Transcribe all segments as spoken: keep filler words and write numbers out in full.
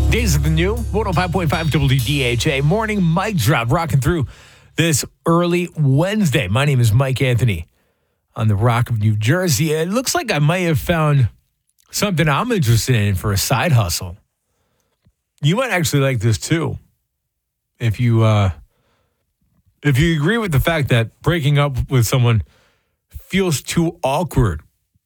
Days of the New, one oh five point five W D H A. Morning mic drop, rocking through this early Wednesday. My name is Mike Anthony on the Rock of New Jersey. It looks like I might have found something I'm interested in for a side hustle. You might actually like this too. If you uh, if you agree with the fact that breaking up with someone feels too awkward,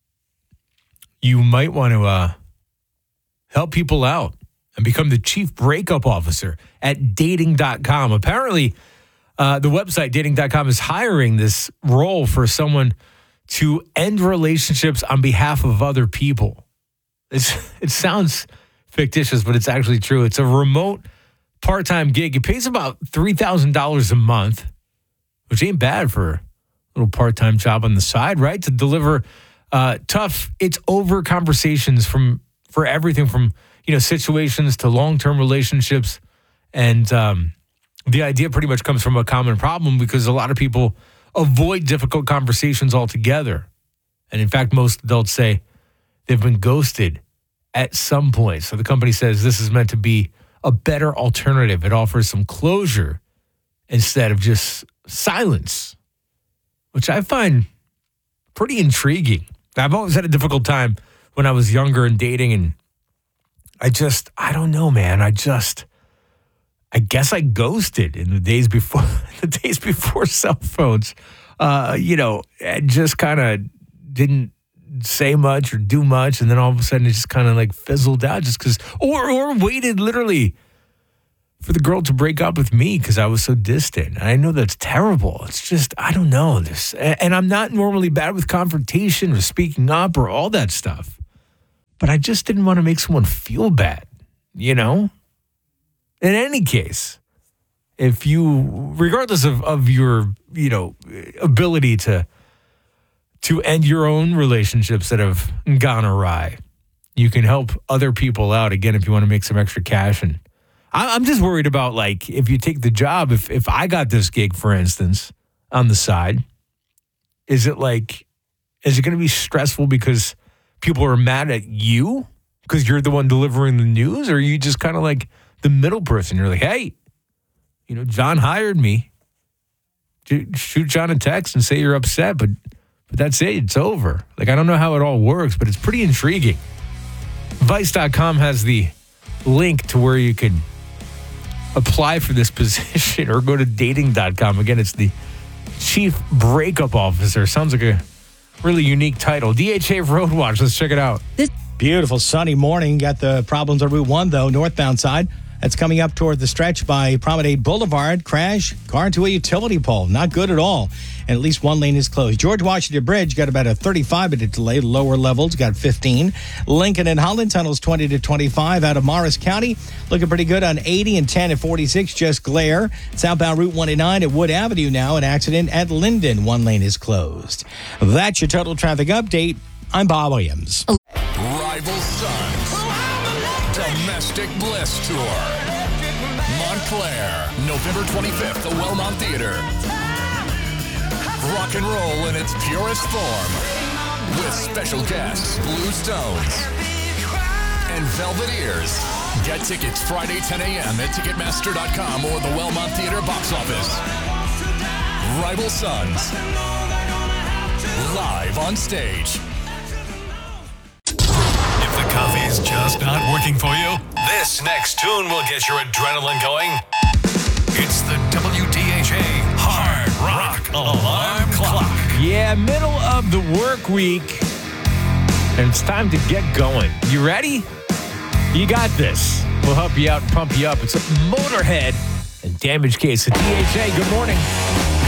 you might want to uh, help people out and become the chief breakup officer at dating dot com. Apparently, uh, the website dating dot com is hiring this role for someone to end relationships on behalf of other people. It's, it sounds fictitious, but it's actually true. It's a remote part-time gig. It pays about three thousand dollars a month, which ain't bad for a little part-time job on the side, right? To deliver uh, tough, it's over conversations from for everything from you know, situations to long-term relationships. And um, the idea pretty much comes from a common problem because a lot of people avoid difficult conversations altogether. And in fact, most adults say they've been ghosted at some point. So the company says this is meant to be a better alternative. It offers some closure instead of just silence, which I find pretty intriguing. I've always had a difficult time when I was younger and dating, and I just, I don't know, man. I just, I guess I ghosted in the days before, the days before cell phones. Uh, you know, I just kind of didn't say much or do much, and then all of a sudden it just kind of like fizzled out, just because, or or waited literally for the girl to break up with me because I was so distant. And I know that's terrible. It's just, I don't know this, and I'm not normally bad with confrontation or speaking up or all that stuff. But I just didn't want to make someone feel bad, you know? In any case, if you, regardless of, of your, you know, ability to to end your own relationships that have gone awry, you can help other people out, again, if you want to make some extra cash. And I, I'm just worried about, like, if you take the job, if, if I got this gig, for instance, on the side, is it like, is it going to be stressful because people are mad at you because you're the one delivering the news? Or are you just kind of like the middle person? You're like, hey, you know, John hired me. Shoot John a text and say you're upset, but but that's it. It's over. Like, I don't know how it all works, but it's pretty intriguing. Vice dot com has the link to where you can apply for this position, or go to dating dot com. Again, it's the chief breakup officer. Sounds like a really unique title. D H A Road Watch. Let's check it out. This beautiful sunny morning. Got the problems on Route one, though, northbound side. That's coming up toward the stretch by Promenade Boulevard. Crash, car into a utility pole. Not good at all. And at least one lane is closed. George Washington Bridge got about a thirty-five minute delay. Lower levels got fifteen. Lincoln and Holland tunnels twenty to twenty-five out of Morris County. Looking pretty good on eighty and ten at forty-six. Just glare. Southbound Route one oh nine at Wood Avenue now. An accident at Linden. One lane is closed. That's your total traffic update. I'm Bob Williams. Rival Sons. Domestic Bliss Tour. Montclair, November twenty-fifth, the Wellmont Theater. Rock and roll in its purest form. With special guests, Blue Stones and Velvet Ears. Get tickets Friday, ten a.m. at Ticketmaster dot com or the Wellmont Theater box office. Rival Sons. Live on stage. If the coffee's just not working for you, this next tune will get your adrenaline going. It's the W D H A Hard Rock Alarm Clock. Yeah, middle of the work week, and it's time to get going. You ready? You got this. We'll help you out and pump you up. It's a Motorhead and Damage Case at D H A. Good morning.